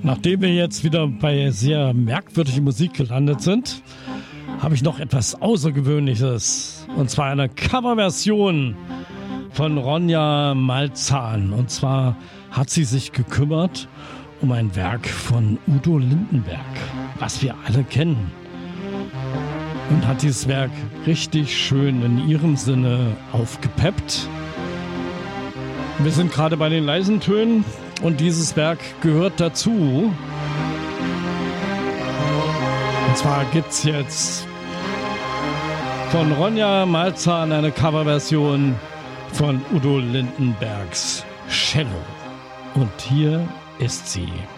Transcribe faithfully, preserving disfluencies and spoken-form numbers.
Nachdem wir jetzt wieder bei sehr merkwürdiger Musik gelandet sind, habe ich noch etwas Außergewöhnliches. Und zwar eine Coverversion von Ronja Malzahn. Und zwar hat sie sich gekümmert um ein Werk von Udo Lindenberg, was wir alle kennen. Und hat dieses Werk richtig schön in ihrem Sinne aufgepeppt. Wir sind gerade bei den leisen Tönen und dieses Werk gehört dazu. Und zwar gibt es jetzt von Ronja Malzahn eine Coverversion von Udo Lindenbergs Cello. Und hier ist sie.